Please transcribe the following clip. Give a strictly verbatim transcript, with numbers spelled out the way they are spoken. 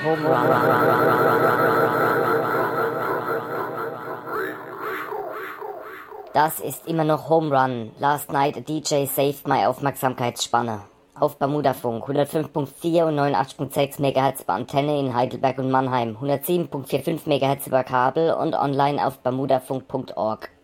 Home Run. Das ist immer noch Home Run. Last night a D J saved my Aufmerksamkeitsspanne. Auf Bermudafunk hundertfünf Komma vier und neunundachtzig Komma sechs Megahertz bei Antenne in Heidelberg und Mannheim, hundertsieben Komma fünfundvierzig Megahertz über Kabel und online auf bermudafunk Punkt org.